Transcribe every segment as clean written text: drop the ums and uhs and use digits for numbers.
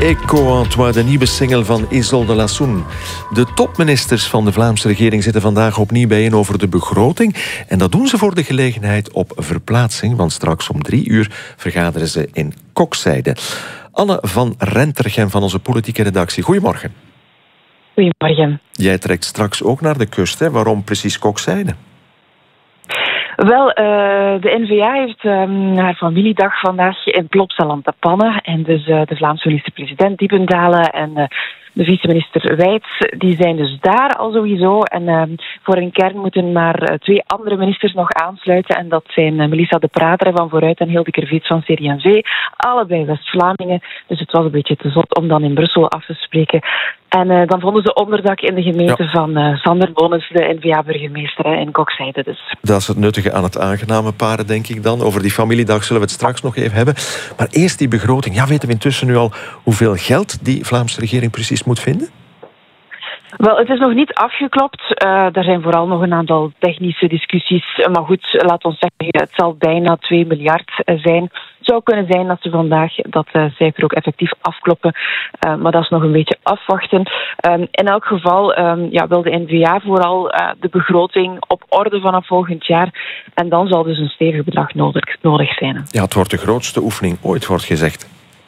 Echo Antoine, de nieuwe single van Isolde Lassoen. De topministers van de Vlaamse regering zitten vandaag opnieuw bijeen over de begroting. En dat doen ze voor de gelegenheid op verplaatsing, want straks om 3 uur vergaderen ze in Kokzijde. Anne van Rentergem van onze politieke redactie. Goedemorgen. Goedemorgen. Jij trekt straks ook naar de kust, hè? Waarom precies Kokzijde? Wel, de N-VA heeft haar familiedag vandaag in Plopsaland aan te pannen. En dus de Vlaamse minister-president Diependaele en de vice-minister Wijts, die zijn dus daar al sowieso. En voor een kern moeten maar 2 andere ministers nog aansluiten. En dat zijn Melissa de Prater van Vooruit en Hilde Kervits van CD&V. Allebei West-Vlamingen. Dus het was een beetje te zot om dan in Brussel af te spreken. En dan vonden ze onderdak in de gemeente van Sander Bonens, de N-VA-burgemeester in Kokzijde. Dus. Dat is het nuttige aan het aangename paren, denk ik dan. Over die familiedag zullen we het straks nog even hebben. Maar eerst die begroting. Ja, weten we intussen nu al hoeveel geld die Vlaamse regering precies moet vinden? Wel, het is nog niet afgeklopt. Er zijn vooral nog een aantal technische discussies. Maar goed, laat ons zeggen, het zal bijna 2 miljard zijn. Het zou kunnen zijn dat ze vandaag dat cijfer ook effectief afkloppen. Maar dat is nog een beetje afwachten. In elk geval wil de N-VA vooral de begroting op orde vanaf volgend jaar. En dan zal dus een stevig bedrag nodig zijn. Ja, het wordt de grootste oefening ooit, wordt gezegd.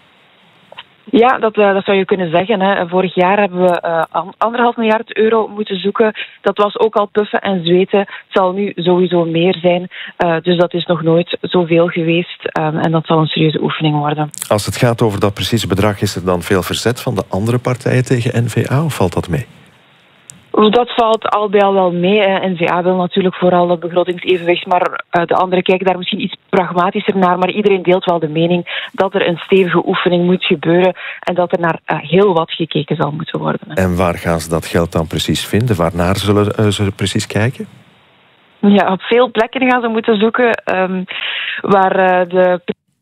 Ja, dat zou je kunnen zeggen. Hè. Vorig jaar hebben we 1,5 miljard euro moeten zoeken. Dat was ook al puffen en zweten. Het zal nu sowieso meer zijn. Dus dat is nog nooit zoveel geweest. En dat zal een serieuze oefening worden. Als het gaat over dat precieze bedrag, is er dan veel verzet van de andere partijen tegen N-VA, of valt dat mee? Dat valt al bij al wel mee. N-VA wil natuurlijk vooral dat begrotingsevenwicht, maar de anderen kijken daar misschien iets pragmatischer naar. Maar iedereen deelt wel de mening dat er een stevige oefening moet gebeuren en dat er naar heel wat gekeken zal moeten worden. En waar gaan ze dat geld dan precies vinden? Waarnaar zullen ze precies kijken? Ja, op veel plekken gaan ze moeten zoeken waar de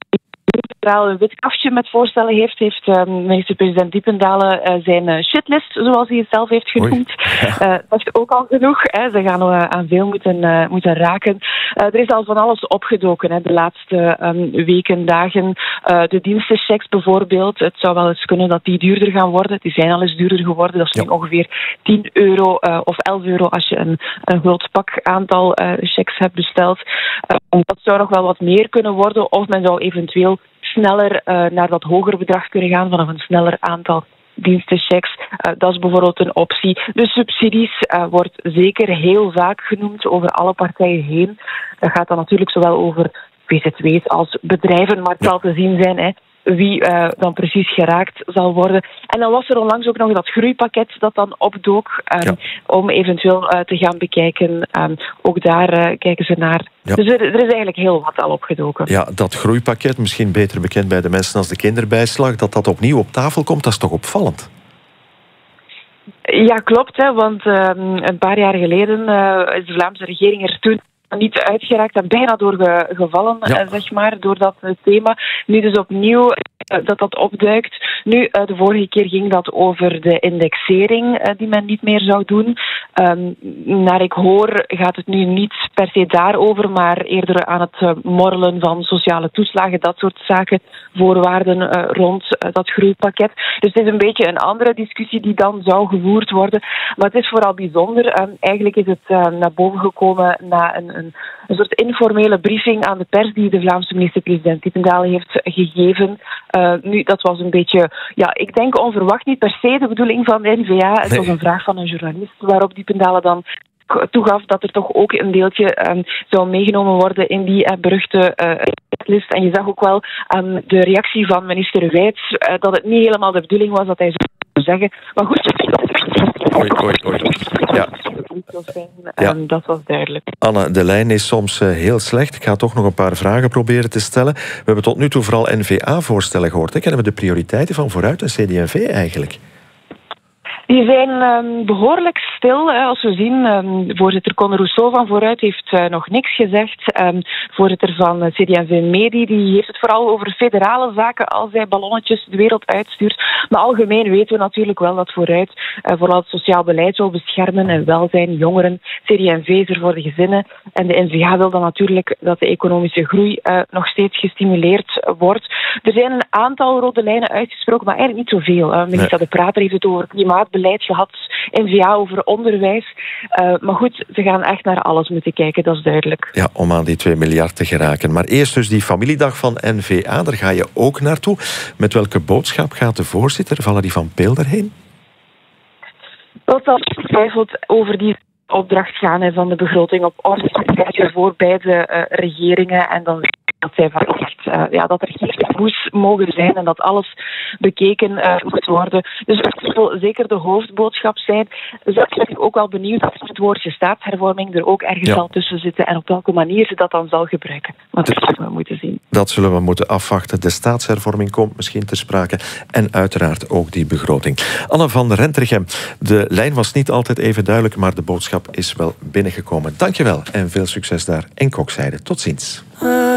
een wit kastje met voorstellen heeft minister-president Diependaele zijn shitlist, zoals hij het zelf heeft genoemd. Dat is ook al genoeg. Hè. Ze gaan aan veel moeten raken. Er is al van alles opgedoken de laatste weken, dagen. De dienstenchecks bijvoorbeeld. Het zou wel eens kunnen dat die duurder gaan worden. Die zijn al eens duurder geworden. Dat is nu ongeveer 10 euro of 11 euro als je een groot pak aantal checks hebt besteld. Dat zou nog wel wat meer kunnen worden. Of men zou eventueel sneller naar dat hogere bedrag kunnen gaan vanaf een sneller aantal dienstenchecks. Dat is bijvoorbeeld een optie. De subsidies wordt zeker heel vaak genoemd over alle partijen heen. Dat gaat dan natuurlijk zowel over VZW's als bedrijven, maar het zal te zien zijn wie dan precies geraakt zal worden. En dan was er onlangs ook nog dat groeipakket dat dan opdook om eventueel te gaan bekijken. Ook daar kijken ze naar. Ja. Dus er is eigenlijk heel wat al opgedoken. Ja, dat groeipakket, misschien beter bekend bij de mensen als de kinderbijslag, dat opnieuw op tafel komt, dat is toch opvallend? Ja, klopt. Want een paar jaar geleden is de Vlaamse regering er toen niet uitgeraakt en bijna doorgevallen, zeg maar, door dat thema. Nu dus opnieuw dat opduikt. Nu, de vorige keer ging dat over de indexering die men niet meer zou doen. Naar ik hoor gaat het nu niet per se daarover, maar eerder aan het morrelen van sociale toeslagen, dat soort zaken, voorwaarden rond dat groeipakket. Dus het is een beetje een andere discussie die dan zou gevoerd worden. Maar het is vooral bijzonder. Eigenlijk is het naar boven gekomen na een soort informele briefing aan de pers die de Vlaamse minister-president Diependaele heeft gegeven. Nu, dat was een beetje, ik denk onverwacht, niet per se de bedoeling van de N-VA. Het was een vraag van een journalist waarop Diependaele dan toegaf dat er toch ook een deeltje zou meegenomen worden in die beruchte list. En je zag ook wel aan de reactie van minister Wijts dat het niet helemaal de bedoeling was dat hij zou zeggen. Maar goed, dat was duidelijk. Anne, de lijn is soms heel slecht. Ik ga toch nog een paar vragen proberen te stellen. We hebben tot nu toe vooral N-VA-voorstellen gehoord. Kennen we de prioriteiten van Vooruit en CD&V eigenlijk? Die zijn behoorlijk stil. Als we zien, voorzitter Conor Rousseau van Vooruit heeft nog niks gezegd. Voorzitter van CD&V Medi die heeft het vooral over federale zaken als hij ballonnetjes de wereld uitstuurt. Maar algemeen weten we natuurlijk wel dat Vooruit vooral het sociaal beleid wil beschermen en welzijn, jongeren. CD&V is er voor de gezinnen. En de N-VA wil dan natuurlijk dat de economische groei nog steeds gestimuleerd wordt. Er zijn een aantal rode lijnen uitgesproken, maar eigenlijk niet zoveel. Minister De Prater heeft het over klimaatbeleid gehad, N-VA over onderwijs. Maar goed, ze gaan echt naar alles moeten kijken, dat is duidelijk. Ja, om aan die 2 miljard te geraken. Maar eerst dus die familiedag van N-VA, daar ga je ook naartoe. Met welke boodschap gaat de voorzitter, Valerie van Peel, daarheen? Dat zal getwijfeld over die opdracht gaan van de begroting op orde voor beide regeringen. En dan dat zij verwacht dat er geen moes mogen zijn en dat alles bekeken moet worden. Dus dat zal zeker de hoofdboodschap zijn. Dus dat ben ik ook wel benieuwd of het woordje staatshervorming er ook ergens zal tussen zitten en op welke manier ze dat dan zal gebruiken. Maar dat zullen we moeten zien. Dat zullen we moeten afwachten. De staatshervorming komt misschien ter sprake en uiteraard ook die begroting. Anne van Rentergem, de lijn was niet altijd even duidelijk, maar de boodschap is wel binnengekomen. Dankjewel en veel succes daar in Kokzijde. Tot ziens.